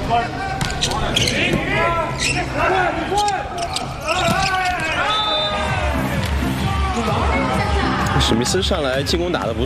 史密斯上来进攻打得不